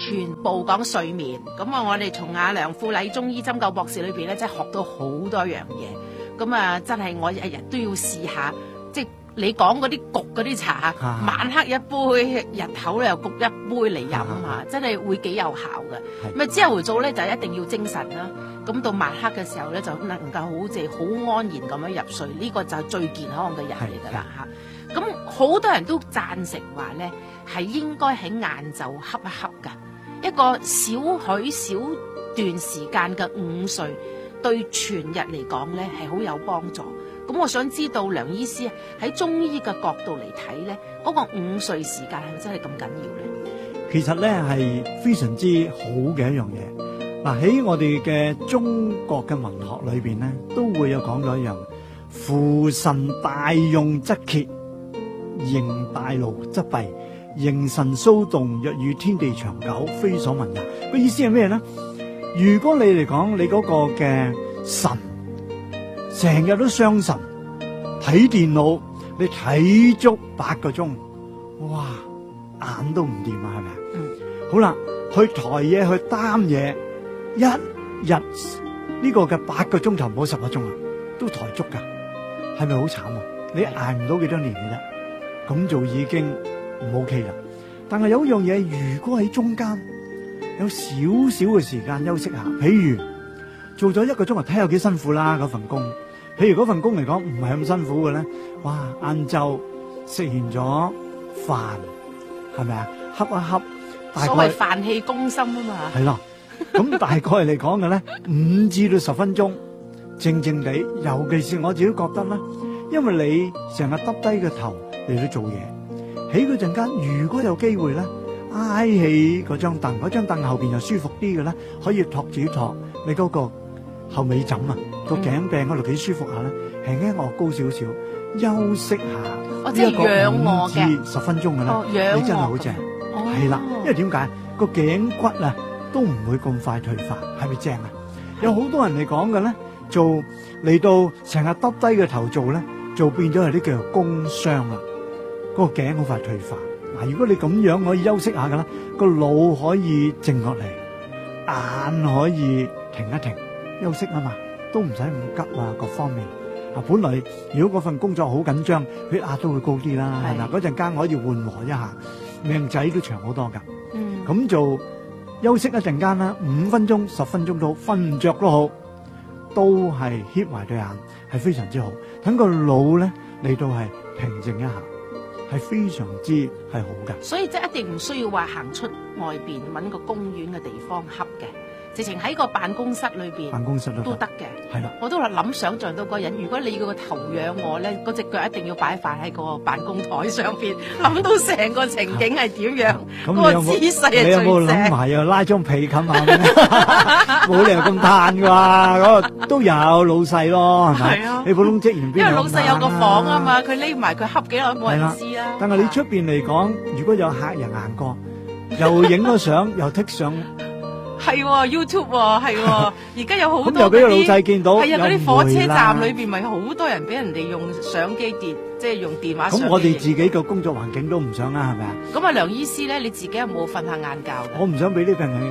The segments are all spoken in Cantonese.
全部講睡眠。咁啊，我哋從阿梁富禮中醫針灸博士裏邊咧，真係學到好多樣嘢。咁啊，真係我日日都要試下，即係你講嗰啲焗嗰啲茶，晚黑一杯，日頭又焗一杯嚟飲啊，真係會幾有效嘅。咁啊，朝頭早咧就一定要精神啦。咁到晚黑嘅時候咧，就能夠好似好安然咁樣入睡，呢個就係最健康嘅人嚟㗎啦嚇。咁好多人都贊成話咧，係應該喺晏晝瞌一瞌㗎，一個少許少段時間嘅午睡，對全日嚟講咧係好有幫助。咁我想知道梁醫師喺中醫嘅角度嚟睇咧，嗰個午睡時間係咪真係咁緊要咧？ 其實咧係非常之好嘅一樣嘢。嗱，喺我哋嘅中國嘅文學裏邊咧，都會有講咗一樣：夫神大用則竭，形大勞則弊。形神騷動，若與天地長久，非所聞也。個意思係咩咧？如果你嚟講，你嗰個嘅神成日都傷神，睇電腦你睇足8個鐘，哇，眼都唔掂啊，係咪啊？好啦，去抬嘢去擔嘢，一日呢個嘅8個鐘頭唔好10個鐘啊，都抬足噶，係咪好慘啊？你捱唔到幾多年嘅啫，咁就已經唔 OK 啦。但係有一樣嘢，如果喺中間有少少嘅時間休息下，譬如做咗1個鐘頭，睇下幾辛苦啦嗰份工。譬如嗰份工嚟講唔係咁辛苦嘅咧，哇！晏晝食完咗飯，係咪啊？瞌一瞌，大概所謂飯氣攻心啊嘛。 係啦，咁大概嚟講嘅咧，5至到10分鐘，靜靜地。尤其是我自己覺得咧，因為你成日耷低個頭嚟到做嘢，喺嗰陣間如果有機會咧，挨起嗰張凳，嗰張凳後邊又舒服啲嘅咧，可以托住托你嗰個後尾枕啊，個頸柄嗰度幾舒服下咧，輕輕臥高少少，休息下。 即係仰臥嘅 5至10分鐘嘅咧，你真係好正。係啦，因為點解個頸骨啊都唔會咁快退化，係咪正啊？有好多人嚟講嘅咧，做嚟到成日耷低個頭做咧，就變咗係啲叫做工傷啦。個頸好快退化。嗱，如果你咁樣可以休息下嘅啦，個腦可以靜落嚟，眼可以停一停。休息啊嘛，都唔使咁急啊，各方面啊。本來如果嗰份工作好緊張，血壓都會高啲啦，係咪？嗰陣間可以緩和一下，命仔都長好多噶。咁就休息一陣間啦，5分鐘、10分鐘都瞓唔着都好，都係瞌埋對眼，係非常之好。等個腦咧嚟到係平靜一下，係非常之係好噶。 所以即係一定唔需要話行出外邊揾個公園嘅地方瞌嘅。直情喺個辦公室裏邊， 辦公室都得嘅。 係啦， 我都諗想像到個人，如果你要個頭仰臥咧，嗰隻腳一定要擺放喺個辦公台上邊，諗到成個情景係點樣，嗰個姿勢係最正。 你有冇諗埋又拉張被冚下？冇理由咁嘆㗎，嗰個都有老細咯，係咪？係啊，你普通職員邊有？因為老細有個房啊嘛，佢匿埋佢瞌幾耐冇人知啊。但係你出邊嚟講，如果有客人行過，又影咗相，又剔相。 係 YouTube 係，而家有好多咁又俾個老細見到， 係啊，嗰啲火車站裏邊咪好多人俾人哋用相機即係用電話相機。 咁我哋自己個工作環境都唔想啦，係咪啊？ 咁啊，梁醫師咧，你自己有冇瞓下晏覺？ 我唔想俾啲病人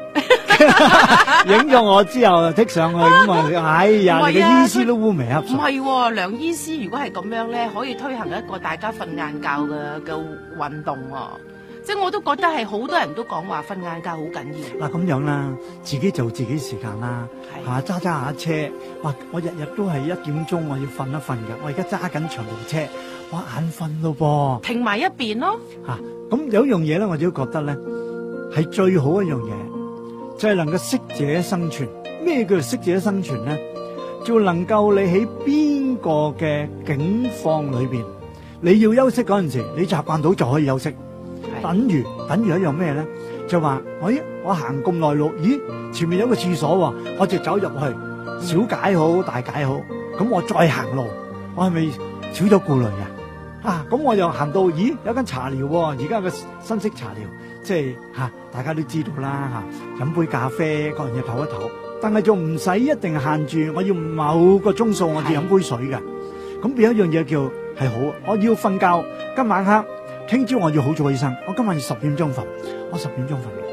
影咗我之後剔上去，咁啊，哎呀，你嘅醫師都烏眉瞌睡。 唔係，梁醫師如果係咁樣咧，可以推行一個大家瞓晏覺嘅運動喎。即係我都覺得係好多人都講話瞓晏覺好緊要。嗱， 咁樣啦，自己做自己時間啦，揸下車，哇！我日日都係1點鐘我要瞓一瞓嘅，我而家揸緊長途車，哇眼瞓咯噃。 停埋一邊咯。 咁有一樣嘢咧，我自己覺得咧係最好一樣嘢，就係能夠適者生存。咩叫做適者生存咧？就能夠你喺邊個嘅境況裏邊，你要休息嗰陣時，你習慣到就可以休息。等於一樣咩咧？就話我行咁耐路，咦，前面有個廁所，我就走入去，小解好大解好，咁我再行路，我係咪少咗顧慮啊？咁我又行到，咦，有間茶寮，而家個新式茶寮，即係大家都知道啦，飲杯咖啡，各樣嘢唞一唞，但係就唔使一定限住我要某個鐘數我至飲杯水嘅。咁變一樣嘢叫係好，我要瞓覺，今晚黑。聽朝我要好早起身，我今晚要10點鐘瞓，我10點鐘瞓。